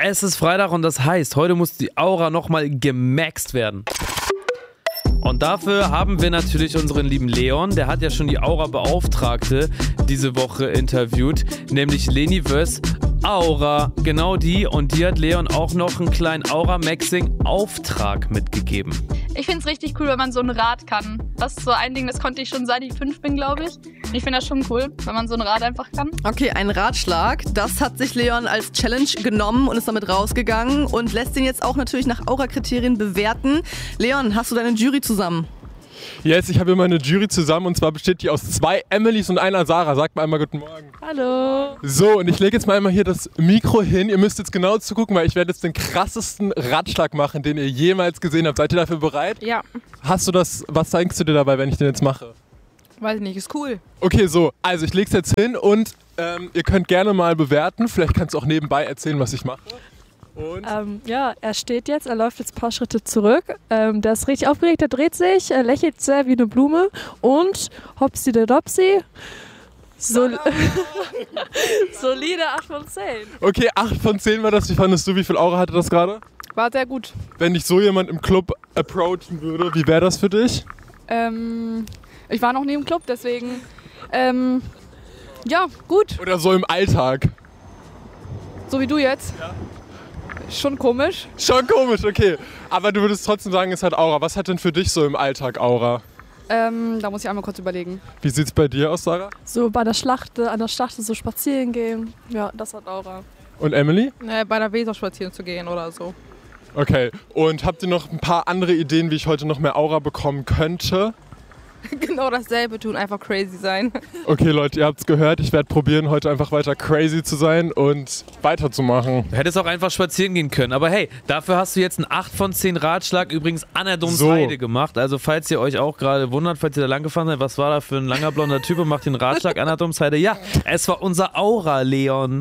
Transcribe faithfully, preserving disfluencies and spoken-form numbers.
es ist Freitag und das heißt, heute muss die Aura nochmal gemaxt werden. Und dafür haben wir natürlich unseren lieben Leon, der hat ja schon die Aura-Beauftragte diese Woche interviewt, nämlich Leniverse Aura, genau die. Und die hat Leon auch noch einen kleinen Aura-Maxing-Auftrag mitgegeben. Ich finde es richtig cool, wenn man so ein Rad kann. Das ist so ein Ding, das konnte ich schon seit ich fünf bin, glaube ich. Ich finde das schon cool, wenn man so ein Rad einfach kann. Okay, ein Ratschlag. Das hat sich Leon als Challenge genommen und ist damit rausgegangen und lässt ihn jetzt auch natürlich nach Aura-Kriterien bewerten. Leon, hast du deine Jury zusammen? Yes, ich habe immer eine Jury zusammen und zwar besteht die aus zwei Emilys und einer Sarah. Sagt mal einmal guten Morgen. Hallo. So, und ich lege jetzt mal einmal hier das Mikro hin. Ihr müsst jetzt genau zugucken, weil ich werde jetzt den krassesten Ratschlag machen, den ihr jemals gesehen habt. Seid ihr dafür bereit? Ja. Hast du das, was denkst du dir dabei, wenn ich den jetzt mache? Weiß nicht, ist cool. Okay, so, also ich lege es jetzt hin und ähm, ihr könnt gerne mal bewerten. Vielleicht kannst du auch nebenbei erzählen, was ich mache. Und Ähm, ja, er steht jetzt, er läuft jetzt ein paar Schritte zurück. Ähm, der ist richtig aufgeregt, er dreht sich, er lächelt sehr wie eine Blume und hopsi de dopsi. Sol Solide acht von zehn. okay, acht von zehn war das. Wie fandest du, wie viel Aura hatte das gerade? War sehr gut. Wenn dich so jemand im Club approachen würde, wie wäre das für dich? Ähm, ich war noch nie im Club, deswegen, ähm, ja, gut. Oder so im Alltag? So wie du jetzt. Ja. Schon komisch. Schon komisch, okay. Aber du würdest trotzdem sagen, es hat Aura. Was hat denn für dich so im Alltag Aura? Ähm, da muss ich einmal kurz überlegen. Wie sieht's bei dir aus, Sarah? So bei der Schlacht, an der Schlacht so spazieren gehen. Ja, das hat Aura. Und Emily? Äh, bei der Weser spazieren zu gehen oder so. Okay. Und habt ihr noch ein paar andere Ideen, wie ich heute noch mehr Aura bekommen könnte? Genau dasselbe tun, einfach crazy sein. Okay, Leute, ihr habt's gehört. Ich werde probieren, heute einfach weiter crazy zu sein und weiterzumachen. Du hättest auch einfach spazieren gehen können. Aber hey, dafür hast du jetzt einen acht von zehn Ratschlag übrigens an der Domsheide So. gemacht. Also falls ihr euch auch gerade wundert, falls ihr da lang gefahren seid, was war da für ein langer blonder Typ und macht den Ratschlag an der Domsheide? Ja, es war unser Aura, Leon.